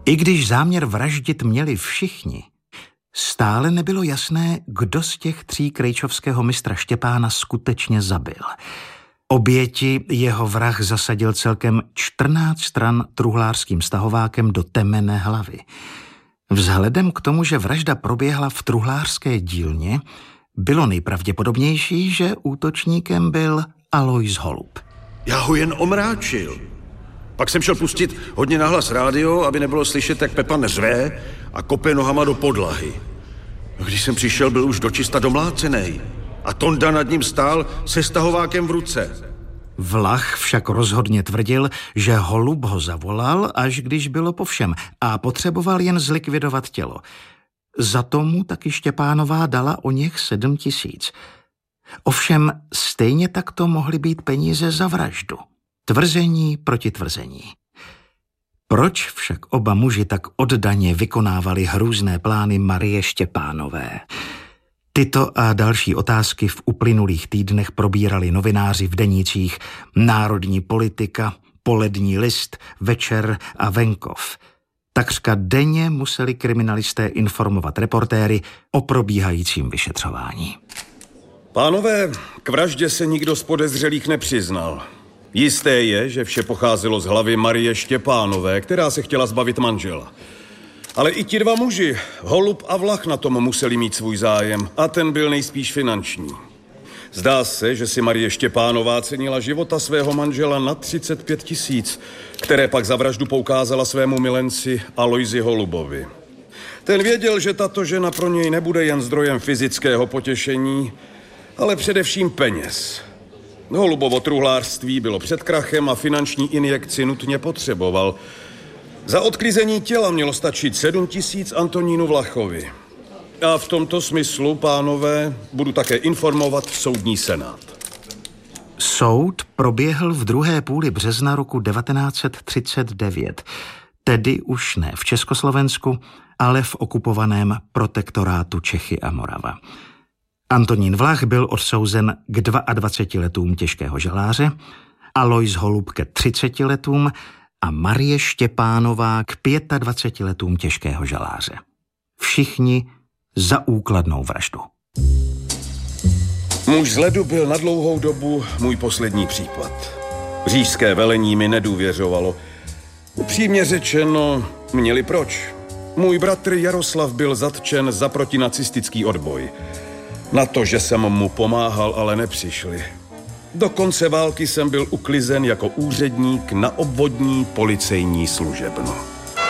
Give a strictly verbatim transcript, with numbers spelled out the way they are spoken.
I když záměr vraždit měli všichni, stále nebylo jasné, kdo z těch tří krejčovského mistra Štěpána skutečně zabil. Oběti jeho vrah zasadil celkem čtrnáct stran truhlářským stahovákem do temenné hlavy. Vzhledem k tomu, že vražda proběhla v truhlářské dílně, bylo nejpravděpodobnější, že útočníkem byl Alois Holub. Já ho jen omráčil. Pak jsem šel pustit hodně nahlas rádio, aby nebylo slyšet, jak Pepa neřve a kope nohama do podlahy. Když jsem přišel, byl už dočista domlácenej a Tonda nad ním stál se stahovákem v ruce. Vlach však rozhodně tvrdil, že Holub ho zavolal, až když bylo po všem a potřeboval jen zlikvidovat tělo. Za tomu taky Štěpánová dala o něch sedm tisíc. Ovšem stejně tak to mohly být peníze za vraždu. Tvrzení proti tvrzení. Proč však oba muži tak oddaně vykonávali hrůzné plány Marie Štěpánové? Tyto a další otázky v uplynulých týdnech probírali novináři v denících Národní politika, Polední list, Večer a Venkov. Takřka denně museli kriminalisté informovat reportéry o probíhajícím vyšetřování. Pánové, k vraždě se nikdo z podezřelých nepřiznal. Jisté je, že vše pocházelo z hlavy Marie Štěpánové, která se chtěla zbavit manžela. Ale i ti dva muži, Holub a Vlach, na tom museli mít svůj zájem a ten byl nejspíš finanční. Zdá se, že si Marie Štěpánová cenila života svého manžela na třicet pět tisíc, které pak za vraždu poukázala svému milenci Aloisi Holubovi. Ten věděl, že tato žena pro něj nebude jen zdrojem fyzického potěšení, ale především peněz. Holubovo truhlářství bylo před krachem a finanční injekci nutně potřeboval. Za odklizení těla mělo stačit sedm tisíc Antonínu Vlachovi. A v tomto smyslu, pánové, budu také informovat soudní senát. Soud proběhl v druhé půli března roku devatenáct set třicet devět, tedy už ne v Československu, ale v okupovaném protektorátu Čechy a Morava. Antonín Vlach byl odsouzen k dvaceti dvěma letům těžkého žaláře, Alois Holub ke třiceti letům a Marie Štěpánová k dvaceti pěti letům těžkého žaláře. Všichni za úkladnou vraždu. Muž z ledu byl na dlouhou dobu můj poslední případ. Říšské velení mi nedůvěřovalo. Upřímně řečeno, měli proč. Můj bratr Jaroslav byl zatčen za protinacistický odboj. Na to, že jsem mu pomáhal, ale nepřišli. Do konce války jsem byl uklizen jako úředník na obvodní policejní služebnu.